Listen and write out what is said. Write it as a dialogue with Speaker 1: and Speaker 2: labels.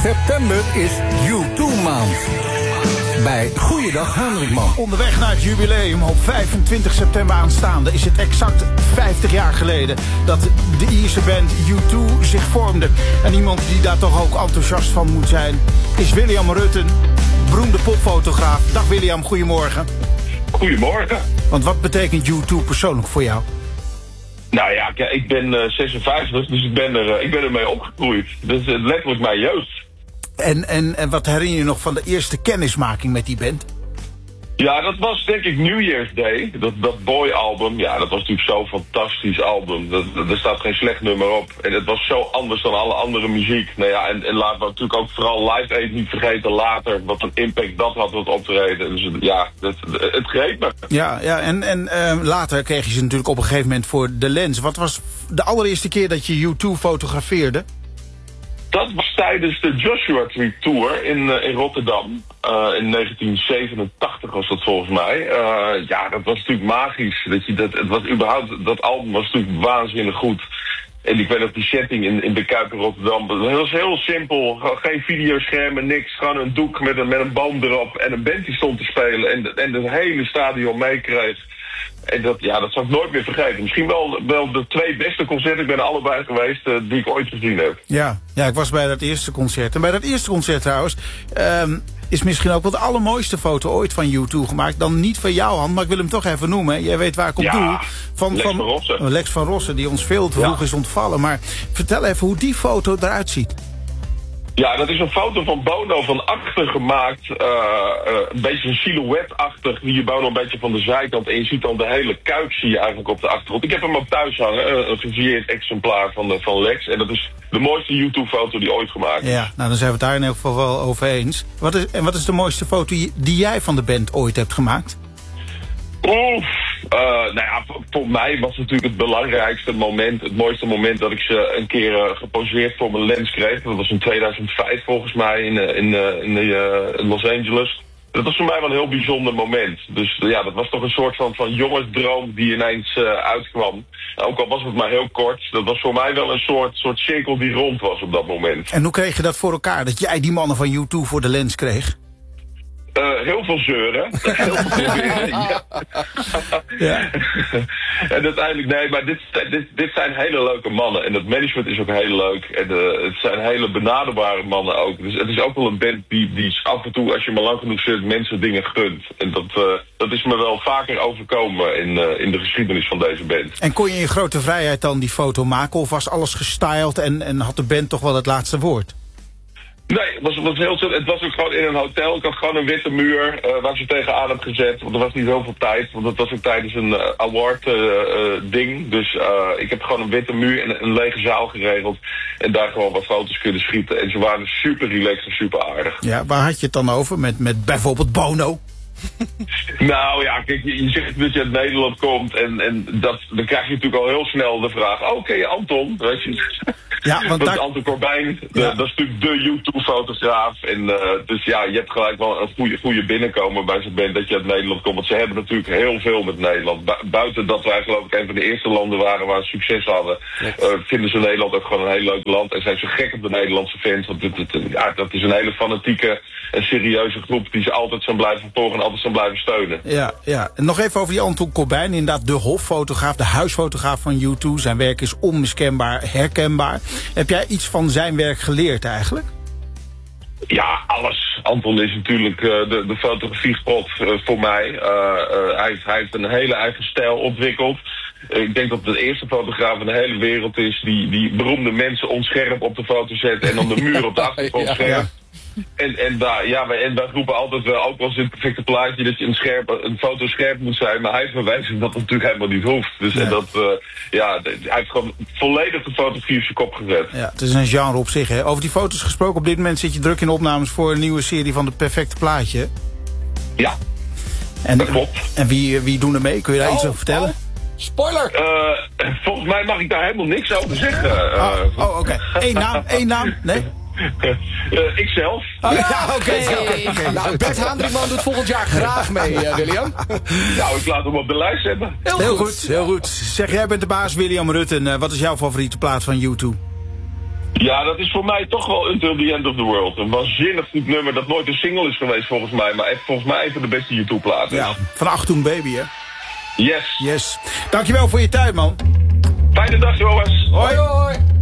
Speaker 1: September is U2-maand. Bij Goeiedag Hendrikman.
Speaker 2: Onderweg naar het jubileum op 25 september aanstaande is het exact 50 jaar geleden dat de Ierse band U2 zich vormde. En iemand die daar toch ook enthousiast van moet zijn is William Rutten, beroemde popfotograaf. Dag William, goedemorgen.
Speaker 3: Goedemorgen.
Speaker 2: Want wat betekent U2 persoonlijk voor jou?
Speaker 3: Nou ja, ik ben 56, dus ik ben ermee opgegroeid. Dat is letterlijk mijn jeugd.
Speaker 2: En wat herinner je nog van de eerste kennismaking met die band?
Speaker 3: Ja, dat was denk ik New Year's Day. Dat Boy-album, ja, dat was natuurlijk zo'n fantastisch album. Er staat geen slecht nummer op. En het was zo anders dan alle andere muziek. Nou ja, en laten we natuurlijk ook vooral Live Aid niet vergeten later. Wat een impact dat had op optreden. Dus ja, het greep me.
Speaker 2: Ja, en later kreeg je ze natuurlijk op een gegeven moment voor de lens. Wat was de allereerste keer dat je U2 fotografeerde?
Speaker 3: Dat was tijdens de Joshua Tree Tour in Rotterdam. In 1987 was dat volgens mij. Ja, dat was natuurlijk magisch. Dat album was natuurlijk waanzinnig goed. En ik weet dat die setting in de Kuip in Rotterdam, dat was heel simpel. Geen videoschermen, niks. Gewoon een doek met een boom erop en een band die stond te spelen. En het hele stadion meekreeg. En dat zal ik nooit meer vergeten. Misschien wel de twee beste concerten. Ik ben er allebei geweest die ik ooit gezien heb.
Speaker 2: Ja, ik was bij dat eerste concert. En bij dat eerste concert trouwens is misschien ook wel de allermooiste foto ooit van U2 gemaakt. Dan niet van jouw hand, maar ik wil hem toch even noemen. Jij weet waar ik op doe. Lex van Rossen, die ons veel te vroeg is ontvallen. Maar vertel even hoe die foto eruit ziet.
Speaker 3: Ja, dat is een foto van Bono van achter gemaakt. Een beetje een silhouet-achtig. Zie je Bono een beetje van de zijkant. En je ziet dan de hele kuip zie je eigenlijk op de achtergrond. Ik heb hem ook thuis hangen. Een gevierd exemplaar van Lex. En dat is de mooiste YouTube-foto die ooit gemaakt is. Ja,
Speaker 2: nou dan zijn we het daar in ieder geval wel over eens. Wat is de mooiste foto die jij van de band ooit hebt gemaakt?
Speaker 3: Nou ja, voor mij was het natuurlijk het belangrijkste moment, het mooiste moment dat ik ze een keer geposeerd voor mijn lens kreeg. Dat was in 2005 volgens mij in Los Angeles. Dat was voor mij wel een heel bijzonder moment. Dus ja, dat was toch een soort van jongensdroom die ineens uitkwam. Ook al was het maar heel kort, dat was voor mij wel een soort cirkel die rond was op dat moment.
Speaker 2: En hoe kreeg je dat voor elkaar, dat jij die mannen van U2 voor de lens kreeg?
Speaker 3: Heel veel zeuren. Heel veel proberen, ja. En uiteindelijk, nee, maar dit zijn hele leuke mannen. En het management is ook heel leuk. En het zijn hele benaderbare mannen ook. Dus het is ook wel een band die af en toe, als je maar lang genoeg zit, mensen dingen gunt. En dat is me wel vaker overkomen in de geschiedenis van deze band. En
Speaker 2: kon je in grote vrijheid dan die foto maken? Of was alles gestyled en had de band toch wel het laatste woord?
Speaker 3: Nee, het was ook gewoon in een hotel. Ik had gewoon een witte muur waar ze tegenaan heb gezet. Want er was niet zoveel tijd. Want dat was ook tijdens een award ding. Dus ik heb gewoon een witte muur en een lege zaal geregeld. En daar gewoon wat foto's kunnen schieten. En ze waren super relaxed en super aardig. Ja,
Speaker 2: waar had je het dan over? Met bijvoorbeeld Bono?
Speaker 3: Nou ja, kijk, je zegt dat je uit Nederland komt en dan krijg je natuurlijk al heel snel de vraag, oké, Anton, weet je. Ja, want Anton Corbijn, dat is natuurlijk de U2-fotograaf. En dus ja, je hebt gelijk wel een goede binnenkomen bij zo'n band dat je uit Nederland komt. Want ze hebben natuurlijk heel veel met Nederland. Buiten dat wij geloof ik een van de eerste landen waren waar ze succes hadden, vinden ze Nederland ook gewoon een heel leuk land. En zijn ze gek op de Nederlandse fans. Want dat is een hele fanatieke en serieuze groep die ze altijd zijn blijven volgen en altijd zijn blijven steunen.
Speaker 2: Ja. En nog even over die Anton Corbijn. Inderdaad, de hoffotograaf, de huisfotograaf van U2. Zijn werk is onmiskenbaar, herkenbaar. Heb jij iets van zijn werk geleerd eigenlijk?
Speaker 3: Ja, alles. Anton is natuurlijk de fotografiegod voor mij. Hij heeft een hele eigen stijl ontwikkeld. Ik denk dat de eerste fotograaf in de hele wereld is die beroemde mensen onscherp op de foto zet en dan de muur op de achtergrond scherp. En wij roepen altijd wel, ook als in het perfecte plaatje, dat je een foto scherp moet zijn. Maar hij heeft bewezen dat het natuurlijk helemaal niet hoeft. Dus nee. Hij heeft gewoon volledig de fotografie op zijn kop gezet. Ja,
Speaker 2: het is een genre op zich, hè. Over die foto's gesproken, op dit moment zit je druk in opnames voor een nieuwe serie van het perfecte plaatje.
Speaker 3: Ja, dat klopt.
Speaker 2: En wie doen er mee? Kun je daar iets over vertellen?
Speaker 4: Spoiler!
Speaker 3: Volgens mij mag ik daar helemaal niks over zeggen.
Speaker 2: Oké. Eén naam? Nee?
Speaker 3: Ikzelf.
Speaker 4: Oké. Nou, Bert Hendrikman doet volgend jaar graag mee, William.
Speaker 3: Nou, ik laat hem op de lijst zetten.
Speaker 2: Heel goed. Zeg, jij bent de baas, William Rutten. Wat is jouw favoriete plaat van U2?
Speaker 3: Ja, dat is voor mij toch wel Until the End of the World. Een waanzinnig goed nummer dat nooit een single is geweest volgens mij. Maar volgens mij een van de beste YouTube-platen.
Speaker 2: Ja, van Achtung Baby, hè?
Speaker 3: Yes.
Speaker 2: Yes. Dankjewel voor je tijd, man.
Speaker 3: Fijne dag, jongens.
Speaker 2: Hoi, hoi.